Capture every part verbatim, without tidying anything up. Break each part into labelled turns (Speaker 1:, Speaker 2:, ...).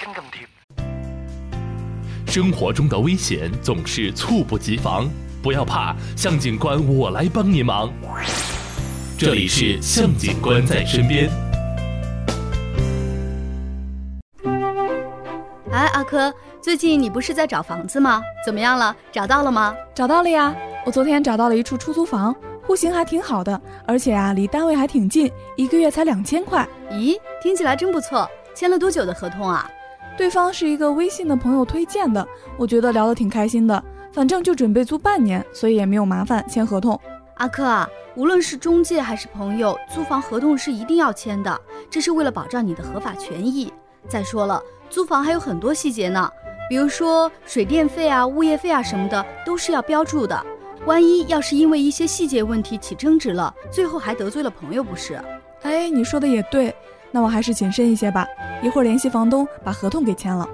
Speaker 1: 咁貼。
Speaker 2: 生活中的危险总是猝不及防，不要怕，向警官我来帮你忙。这里是向警官在身边。
Speaker 3: 哎，阿珂，最近你不是在找房子吗？怎么样了？找到了吗？
Speaker 4: 找到了呀，我昨天找到了一处出租房，户型还挺好的，而且啊，离单位还挺近，一个月才两千块。
Speaker 3: 咦，听起来真不错。签了多久的合同啊？
Speaker 4: 对方是一个微信的朋友推荐的，我觉得聊得挺开心的，反正就准备租半年，所以也没有麻烦签合同。
Speaker 3: 阿珂啊，无论是中介还是朋友，租房合同是一定要签的，这是为了保障你的合法权益。再说了，租房还有很多细节呢，比如说水电费啊、物业费啊什么的都是要标注的，万一要是因为一些细节问题起争执了，最后还得罪了朋友不是？
Speaker 4: 哎，你说的也对，那我还是谨慎一些吧，一会儿联系房东把合同给签了。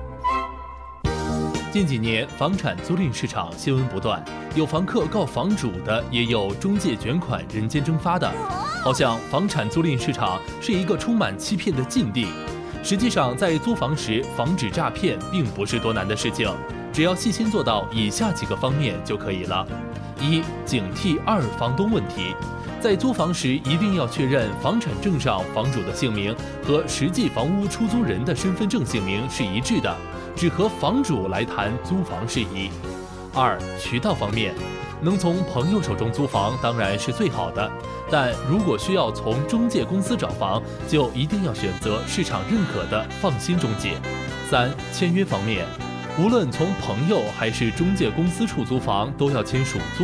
Speaker 2: 近几年房产租赁市场新闻不断，有房客告房主的，也有中介卷款人间蒸发的，好像房产租赁市场是一个充满欺骗的禁地。实际上，在租房时防止诈骗并不是多难的事情，只要细心做到以下几个方面就可以了。一、警惕二房东问题。在租房时一定要确认房产证上房主的姓名和实际房屋出租人的身份证姓名是一致的，只和房主来谈租房事宜。二、渠道方面，能从朋友手中租房当然是最好的，但如果需要从中介公司找房，就一定要选择市场认可的放心中介。三、签约方面，无论从朋友还是中介公司处租房，都要签署租